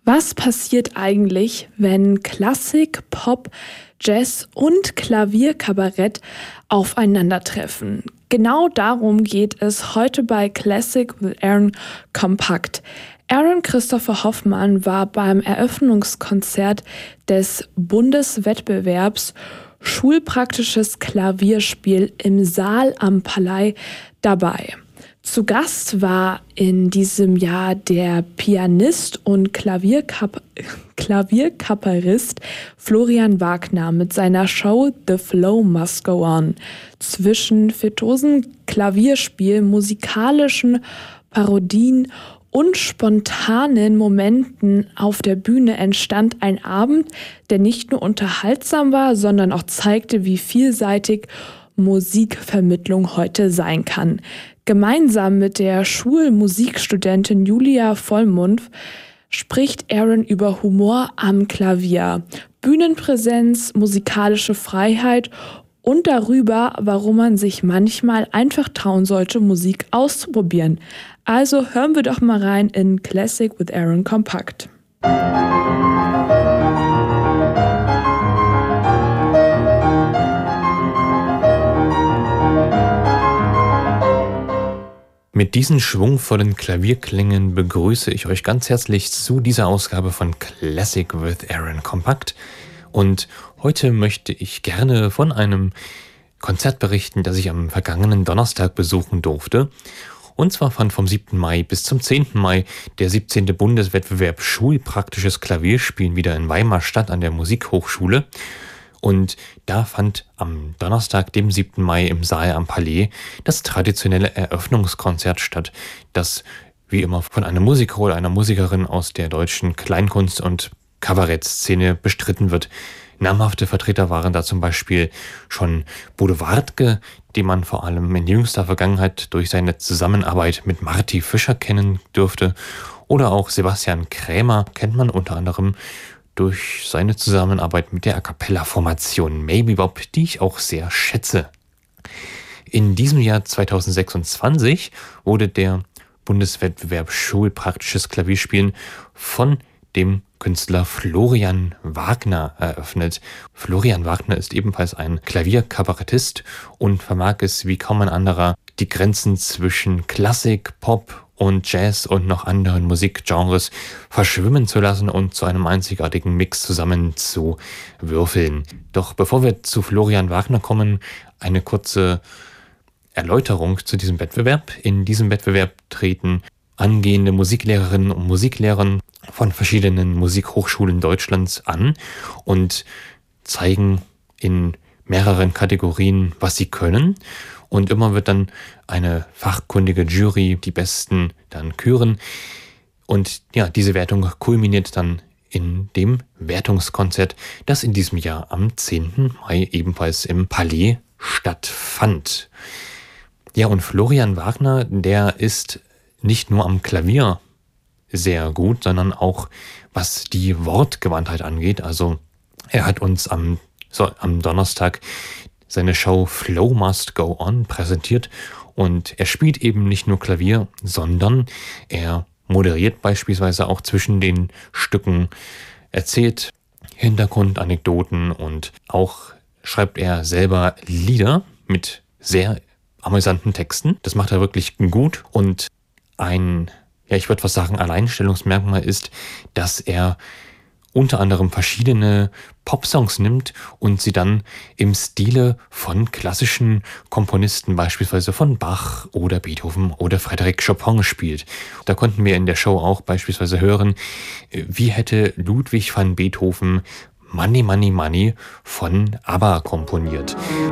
Was passiert eigentlich, wenn Klassik, Pop, Jazz und Klavierkabarett aufeinandertreffen? Genau darum geht es heute bei Classic with Aaron Kompakt. Aaron Christopher Hoffmann war beim Eröffnungskonzert des Bundeswettbewerbs Schulpraktisches Klavierspiel im Saal am Palais dabei. Zu Gast war in diesem Jahr der Pianist und Klavierkabarist Florian Wagner mit seiner Show The Flow Must Go On. Zwischen virtuosen Klavierspiel, musikalischen Parodien und spontanen Momenten auf der Bühne entstand ein Abend, der nicht nur unterhaltsam war, sondern auch zeigte, wie vielseitig Musikvermittlung heute sein kann. Gemeinsam mit der Schulmusikstudentin Julia Vollmundt spricht Aaron über Humor am Klavier, Bühnenpräsenz, musikalische Freiheit und darüber, warum man sich manchmal einfach trauen sollte, Musik auszuprobieren. Also hören wir doch mal rein in Classic with Aaron Kompakt. Mit diesen schwungvollen Klavierklängen begrüße ich euch ganz herzlich zu dieser Ausgabe von Classic with Aaron Kompakt. Und heute möchte ich gerne von einem Konzert berichten, das ich am vergangenen Donnerstag besuchen durfte. Und zwar fand vom 7. Mai bis zum 10. Mai der 17. Bundeswettbewerb Schulpraktisches Klavierspielen wieder in Weimar statt an der Musikhochschule. Und da fand am Donnerstag, dem 7. Mai im Saal am Palais, das traditionelle Eröffnungskonzert statt, das wie immer von einem Musiker oder einer Musikerin aus der deutschen Kleinkunst- und Kabarettszene bestritten wird. Namhafte Vertreter waren da zum Beispiel schon Bodo Wartke, den man vor allem in jüngster Vergangenheit durch seine Zusammenarbeit mit Marty Fischer kennen dürfte, oder auch Sebastian Krämer kennt man unter anderem durch seine Zusammenarbeit mit der A-Cappella-Formation Maybe Bob, die ich auch sehr schätze. In diesem Jahr 2026 wurde der Bundeswettbewerb Schulpraktisches Klavierspielen von dem Künstler Florian Wagner eröffnet. Florian Wagner ist ebenfalls ein Klavierkabarettist und vermag es wie kaum ein anderer, die Grenzen zwischen Klassik, Pop und Jazz und noch anderen Musikgenres verschwimmen zu lassen und zu einem einzigartigen Mix zusammenzuwürfeln. Doch bevor wir zu Florian Wagner kommen, eine kurze Erläuterung zu diesem Wettbewerb. In diesem Wettbewerb treten angehende Musiklehrerinnen und Musiklehrer von verschiedenen Musikhochschulen Deutschlands an und zeigen in mehreren Kategorien, was sie können. Und immer wird dann eine fachkundige Jury die Besten dann küren. Und ja, diese Wertung kulminiert dann in dem Wertungskonzert, das in diesem Jahr am 10. Mai ebenfalls im Palais stattfand. Ja, und Florian Wagner, der ist nicht nur am Klavier sehr gut, sondern auch was die Wortgewandtheit angeht. Also er hat uns am Donnerstag seine Show Flow Must Go On präsentiert und er spielt eben nicht nur Klavier, sondern er moderiert beispielsweise auch zwischen den Stücken, erzählt Hintergrundanekdoten und auch schreibt er selber Lieder mit sehr amüsanten Texten. Das macht er wirklich gut und ich würde fast sagen, Alleinstellungsmerkmal ist, dass er unter anderem verschiedene Popsongs nimmt und sie dann im Stile von klassischen Komponisten, beispielsweise von Bach oder Beethoven oder Frédéric Chopin spielt. Da konnten wir in der Show auch beispielsweise hören, wie hätte Ludwig van Beethoven Money, Money, Money von ABBA komponiert.